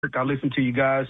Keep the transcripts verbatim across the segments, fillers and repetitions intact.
I listen to you guys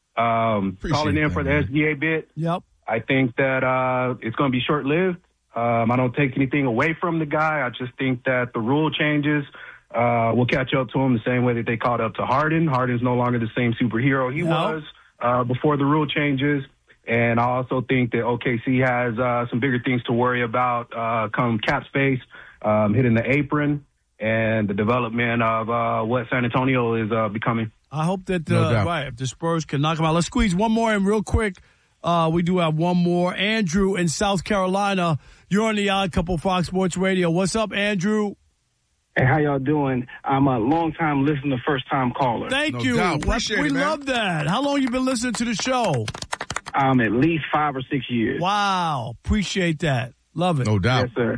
um, calling in that, for the man. S G A bit. Yep. I think that uh, it's going to be short-lived. Um, I don't take anything away from the guy. I just think that the rule changes uh, will catch up to him the same way that they caught up to Harden. Harden's no longer the same superhero he Yep. was uh, before the rule changes. And I also think that O K C has uh, some bigger things to worry about uh, come cap space, um, hitting the apron, and the development of uh, what San Antonio is uh, becoming. I hope that, No uh, doubt. right, if the Spurs can knock them out. Let's squeeze one more in real quick. Uh, we do have one more. Andrew in South Carolina. You're on the Odd Couple Fox Sports Radio. What's up, Andrew? Hey, how y'all doing? I'm a long-time listener, first-time caller. Thank No you. doubt. Appreciate we it, man. love that. How long you been listening to the show? Um, at least five or six years. Wow. Appreciate that. Love it. No doubt. Yes, sir.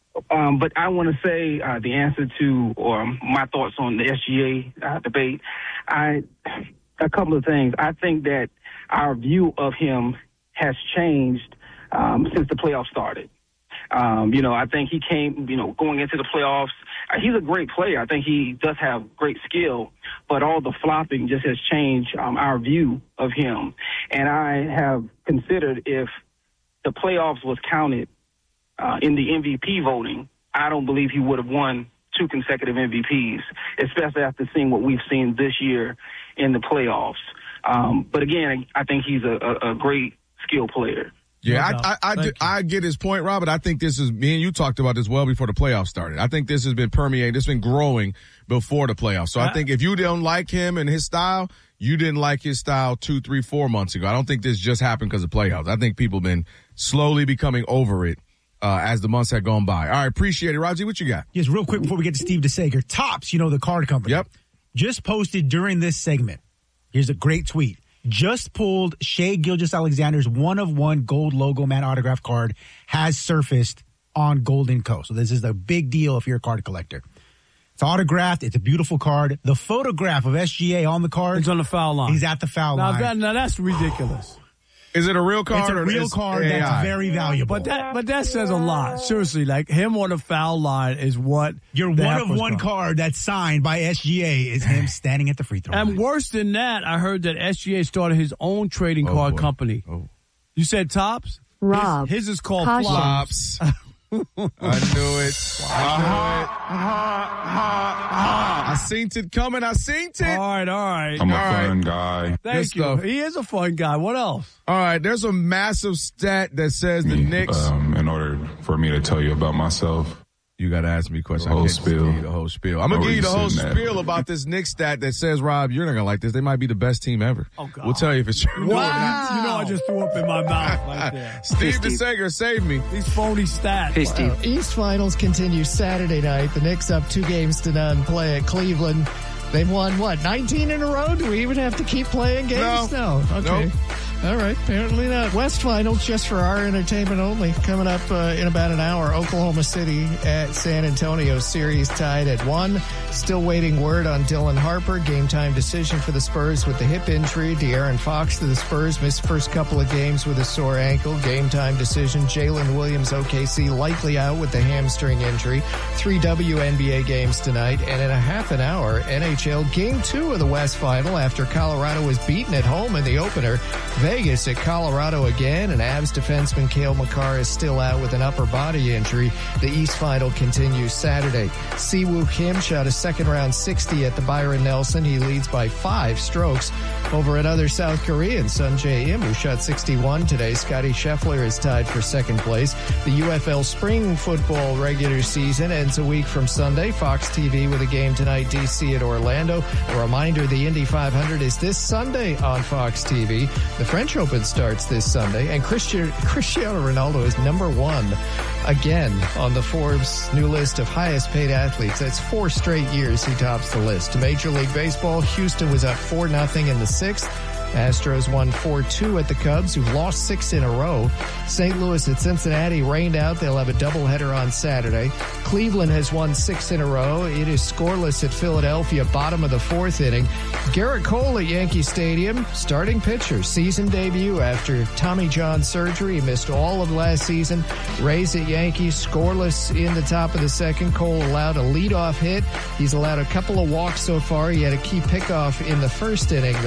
Um, but I want to say uh, the answer to or my thoughts on the S G A uh, debate. I a couple of things. I think that our view of him has changed um, since the playoffs started. Um, you know, I think he came, you know, going into the playoffs. Uh, he's a great player. I think he does have great skill, but all the flopping just has changed um, our view of him. And I have considered if the playoffs was counted uh, in the M V P voting, I don't believe he would have won two consecutive M V Ps, especially after seeing what we've seen this year in the playoffs. Um, but again, I think he's a, a, a great skill player. Yeah, No I doubt. I, I, Thank do- you. I get his point, Robert. I think this is, me and you talked about this well before the playoffs started. I think this has been permeating, this has been growing before the playoffs. So I I- think if you don't like him and his style, you didn't like his style two, three, four months ago. I don't think this just happened because of playoffs. I think people have been slowly becoming over it uh, as the months have gone by. All right, appreciate it. Raji, what you got? Just real quick before we get to Steve DeSager, Topps, you know, the card company. Yep. Just posted during this segment. Here's a great tweet. Just pulled Shea Gilgeous-Alexander's one-of-one gold logo man autograph card has surfaced on Golden Co. So this is a big deal if you're a card collector. It's autographed. It's a beautiful card. The photograph of S G A on the card. He's on the foul line. He's at the foul now, line. that, now, that's ridiculous. Is it a real card? It's a or real is card A I? that's very valuable. But that but that says a lot. Seriously, like him on the foul line is what Your the one heck of was one going. card that's signed by S G A is him standing at the free throw line. And worse than that, I heard that S G A started his own trading Oh, card boy. company. Oh. You said Topps? Rob, His, his is called caution. Flops. Flops. I knew it. I knew it. I seen it coming. I seen it. All right, all right. I'm a All right. fun guy. Thank Good you. stuff. He is a fun guy. What else? All right, there's a massive stat that says the Me, Knicks. Um, in order for me to tell you about myself, You got to ask me a question. The whole I can't just spiel. give you the whole spiel. I'm going to Where give you you the whole sitting at? spiel about this Knicks stat that says, Rob, you're not going to like this. They might be the best team ever. Oh, God. We'll tell you if it's true. Wow. You know I just threw up in my mouth right there. Steve DeSager, save me. These phony stats. Hey, Steve. East Finals continue Saturday night. The Knicks up two games to none play at Cleveland. They've won, what, nineteen in a row? Do we even have to keep playing games? No. Okay. Nope. All right. Apparently not. West Finals, just for our entertainment only. Coming up uh, in about an hour. Oklahoma City at San Antonio. Series tied at one. Still waiting word on Dylan Harper. Game time decision for the Spurs with the hip injury. De'Aaron Fox to the Spurs. Missed first couple of games with a sore ankle. Game time decision. Jalen Williams, O K C, likely out with the hamstring injury. Three W N B A games tonight. And in a half an hour, N H L Game two of the West Final after Colorado was beaten at home in the opener. Vegas at Colorado again, and Avs defenseman Cale Makar is still out with an upper body injury. The East Final continues Saturday. Siwoo Kim shot a second round sixty at the Byron Nelson. He leads by five strokes over another South Korean, Sun Jae-im, who shot sixty-one today. Scotty Scheffler is tied for second place. The U F L spring football regular season ends a week from Sunday. Fox T V with a game tonight, D C at Orlando. A reminder, the Indy five hundred is this Sunday on Fox T V. The French Open starts this Sunday, and Cristiano, Cristiano Ronaldo is number one again on the Forbes new list of highest paid athletes. That's four straight years he tops the list. To Major League Baseball, Houston was up four nothing in the sixth. Astros won four two at the Cubs, who've lost six in a row. Saint Louis at Cincinnati rained out. They'll have a doubleheader on Saturday. Cleveland has won six in a row. It is scoreless at Philadelphia, bottom of the fourth inning. Garrett Cole at Yankee Stadium, starting pitcher, season debut after Tommy John surgery. He missed all of last season. Rays at Yankees, scoreless in the top of the second. Cole allowed a leadoff hit. He's allowed a couple of walks so far. He had a key pickoff in the first inning, though.